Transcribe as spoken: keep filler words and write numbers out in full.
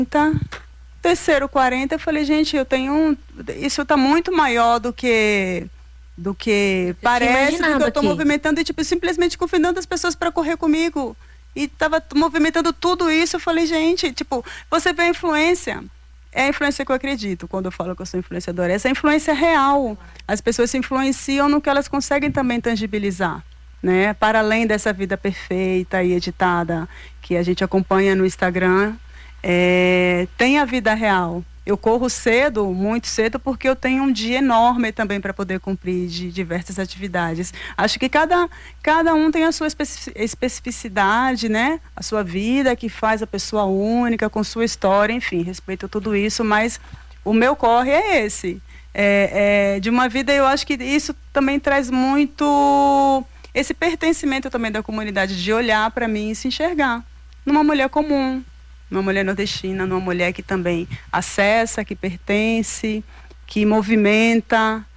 terceiro quarenta, eu falei, gente, eu tenho um, isso tá muito maior do que do que Eu parece, do que eu tô aqui. movimentando e tipo, simplesmente convidando as pessoas para correr comigo. E tava movimentando tudo isso, eu falei, gente, tipo, você vê a influência. É a influência que eu acredito quando eu falo que eu sou influenciadora. Essa influência real. As pessoas se influenciam no que elas conseguem também tangibilizar, né? Para além dessa vida perfeita e editada que a gente acompanha no Instagram, é, tem a vida real. Eu corro cedo, muito cedo, porque eu tenho um dia enorme também para poder cumprir de diversas atividades. Acho que cada, cada um tem a sua especificidade, né? A sua vida, que faz a pessoa única, com sua história, enfim, respeito tudo isso, mas o meu corre é esse. É, é, de uma vida, eu acho que isso também traz muito esse pertencimento também da comunidade, de olhar para mim e se enxergar numa mulher comum, uma mulher nordestina, uma mulher que também acessa, que pertence, que movimenta,